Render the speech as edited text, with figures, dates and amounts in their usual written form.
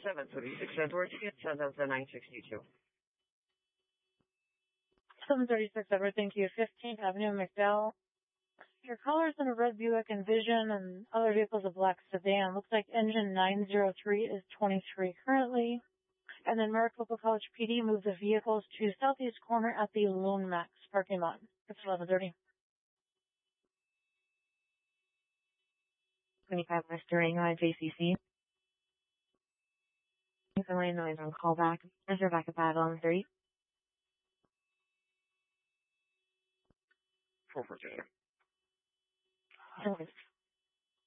736 Edward Street, South of the 962. 736 Edward, thank you. 15th Avenue, McDowell. Your caller's in a red Buick Envision and other vehicles a black sedan. Looks like engine 903 is 23 currently. And then Maricopa College PD moved the vehicles to southeast corner at the Lone Max parking lot. It's 11:30. 25 West Durango, JCC. Family noise on callback. Enter back at 51130. 442. Anyways.